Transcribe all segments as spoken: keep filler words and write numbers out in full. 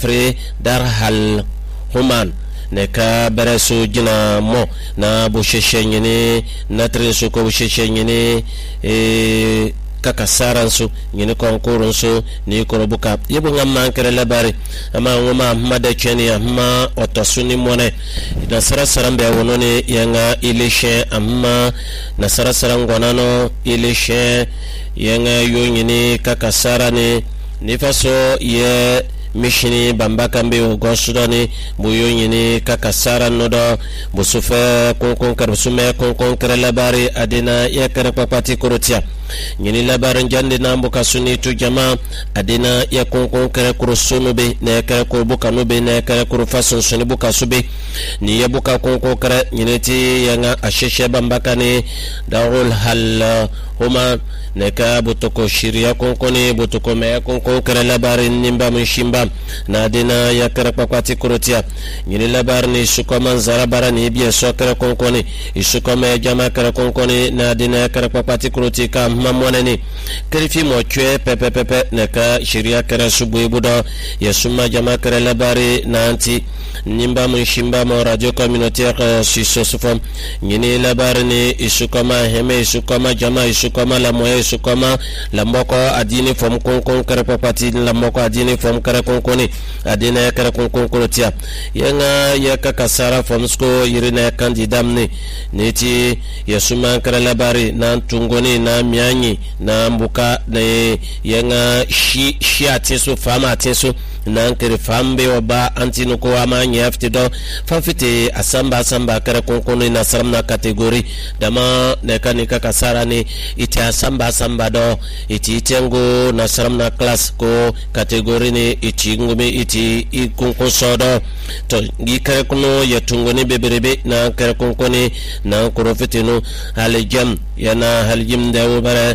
fre dar hal human ne ka beresu jina mo na busheshe nyini na tresu ko busheshe nyini e kaka saransu nyini konkurunsu ni korobuka yebu ngamma kere labari ama ngoma mada cheni amma otosuni mone na sara sarambe wonone yanga ilishe amma na sara sarangonano ilishe yanga yonyini kaka sarani nifaso ye mishini bambaka mbe ugosudani buyo nyini kakasara nodo busufe konkon karsume konkon kare labari adina ya kare papati kurutia nyini labarin jande na mbuka suni tu jama adina ya konkon kare kurusunu be na kare kurubuka nube na kare kurufasun suni buka sube ni ya buka konkon kare nyini ti yanga asheshe bambaka ni daul hal huma neka butoko shiria konkoni butoko me konkon kare labari nimba mshimba na dina ya kare pakwati kurutia nyini labari ni sukoma zarabara ni biye so kare konkoni isukoma jama kare konkoni na dina ya kare pakwati kuruti ka mamwane ni krifi mo chwe pepe pepe neka shiria kare subu budo yasuma jama kare labari na anti nimba mshimba mo radio communautaire sisosufom nyini labari ni isukoma heme isukoma jama isukoma la moye isukoma la mboko adini fom konkon kare papati la mboko adini fom kare konkoni adina kare konkon kolotia yenga yaka kasara fom sko yirina kandidamni niti yasuma kare labari na tungoni na mianyi na mbuka na yenga shi shi ateso fama ateso na kare fambe oba antinuko ama nyaftido fafite asamba asamba kare konkoni na saramna kategori dama nekanika kasara ni iti asamba samba do iti itengo na saramna class ko kategori ni iti ngumi iti ikunko sodo to gikare kuno yatungoni beberebe na kare konkoni na kurofitinu halijam yana halijim dawo bara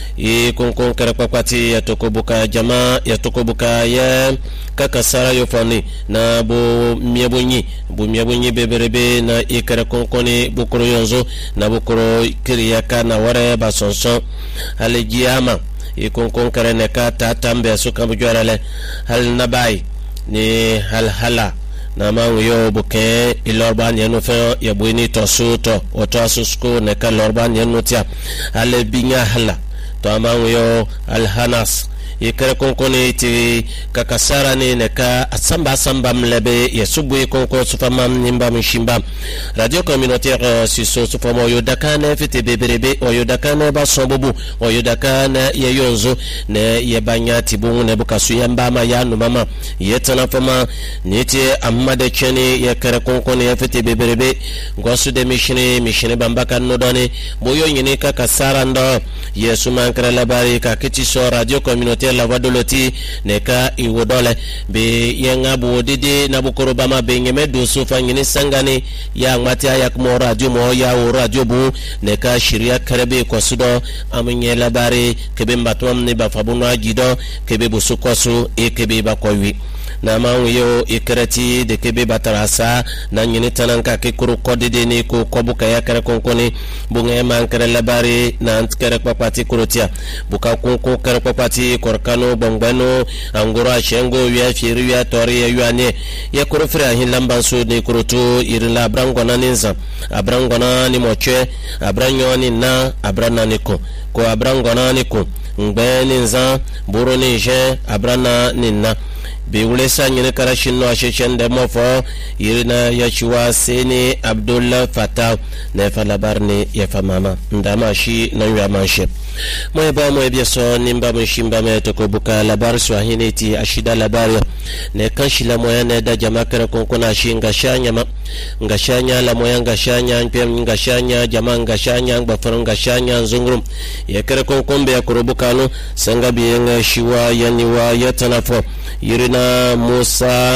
ikunkon kare papati yatokobuka jama yatokobuka ya kaka sara yofani na bu miabunyi bu miabunyi beberebe na ikare konkoni bukuro yonzo na bukuro kiriyaka na ware basonso halijiyama ikunkon kare neka tatambe suka bujwarale hal nabai ni hal hala na manguyo buke ilorban yenu fe yabuini tosuto otosusko neka lorban yenu tia hal binya hala to amanguyo al hanas ikare konkoni ti kakasara ni neka asamba samba mlebe yesubu konkon sufamam nimba mshimba radio communautaire siso sufamo yodakane fite beberebe oyodakane ba sombubu oyodakane yeyonzo ne yebanya tibungu ne bukasu yamba ma ya no mama yetana fama niti amade cheni yakare konkoni yefite beberebe ngosu de mishini mishini bambaka nodani boyo nyini kakasara ndo yesu mankara labari kakiti so radio communautaire la wadoloti neka iwodole be yenga bodide na bukoro bama bengeme doso fanyini sangani ya ngmati ya kuma radio mo ya radio bu neka shiria karebe kosudo amenye labari kebe mbatwam ne bafabuno agido kebe busukosu e kebe bakowi na manwiyo ikreti de kebe batarasa na nyini tananka ke kuru kodide ni ko kobuka ya kare konkoni bunge mankare labari na antkare papati kurutia buka konko kare papati korkano bongbano angura shengo ya firi ya tori ya yuane ya kurufira hin lambansu ni kurutu irila brangona ninza abrangona ni moche abranyo ni na abrana niko ko abrangona niko ngbe ninza buru ni je abrana ninna be wulesa nyine karashin no ashen da mofo irina yashwa seni abdullah fatah na falabarni ya famama ndama shi na yamashe moye ba moye bieso nimba mshimba metoko buka labar swahini ti ashida labari ne kanshi la moya ne da jamakara konkona shi ngashanya ma ngashanya la moya ngashanya mpem ngashanya jama ngashanya ngbafaru ngashanya nzungrum ya kare konkombe ya kurubuka no sanga biyenga shiwa yaniwa yatanafo yirina musa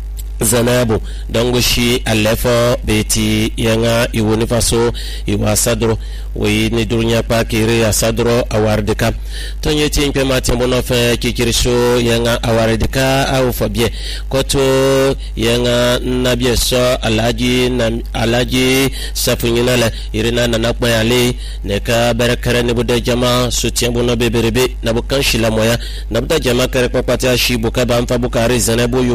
zanabu dangushi alefo beti yanga iwoni faso iwa sadro we ni dunya pa kire ya sadro awardika tonye timpe matembo no fe kikiriso yanga awardika au fabie koto yanga nabie so alaji na alaji safunyina la irina na nakpa yale neka barakare ne bude jama sutembo no beberebe na bukan shila moya na buda jama kare papati ashibuka ba mfa bukari zanabu